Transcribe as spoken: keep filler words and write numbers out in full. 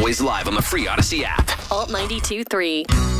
Always live on the free Odyssey app. Alt ninety-two point three.